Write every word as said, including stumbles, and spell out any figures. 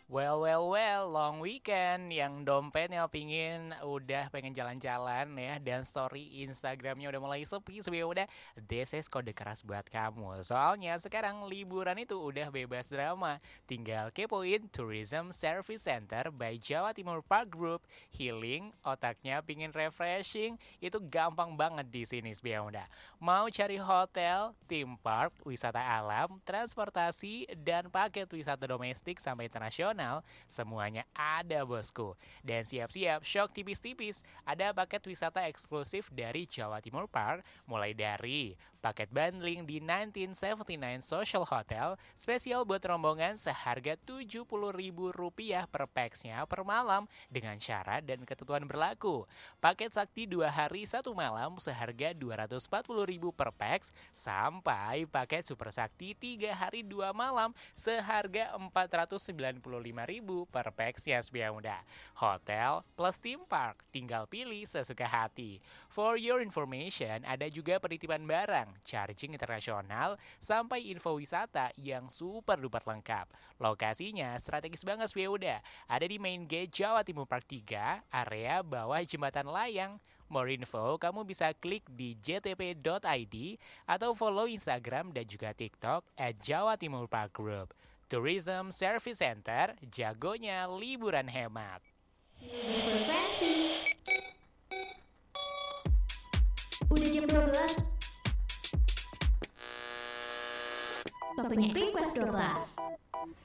Well, well, well, long weekend yang dompetnya pingin udah pengen jalan-jalan ya dan story Instagramnya udah mulai sepi sepi udah this is kode keras buat kamu. Soalnya sekarang liburan itu udah bebas drama, tinggal kepoin Tourism Service Center by Jawa Timur Park Group. Healing, otaknya pingin refreshing, itu gampang banget di sini sebenarnya udah. Mau cari hotel, theme park, wisata alam, transportasi, dan paket wisata domestik sampai internasional, semuanya ada bosku. Dan siap-siap shock tipis-tipis, ada paket wisata eksklusif dari Jawa Timur Park, mulai dari paket bundling di seribu sembilan ratus tujuh puluh sembilan Social Hotel, spesial buat rombongan seharga tujuh puluh ribu rupiah per paxnya per malam dengan syarat dan ketentuan berlaku. Paket sakti dua hari satu malam seharga dua ratus empat puluh ribu per pax, sampai paket super sakti tiga hari dua malam seharga empat ratus sembilan puluh lima ribu per pax ya sebiar muda. Hotel plus theme park, tinggal pilih sesuka hati. For your information, ada juga penitipan barang, charging internasional, sampai info wisata yang super duper lengkap. Lokasinya strategis banget sebiar muda. Ada di main gate Jawa Timur Park tiga, area bawah jembatan layang. More info kamu bisa klik di j t p dot i d atau follow Instagram dan juga TikTok at Jawa Timur Park Group. Tourism Service Center, jagonya liburan hemat. Frekuensi. Udah jam dua belas. Waktunya Request dua belas.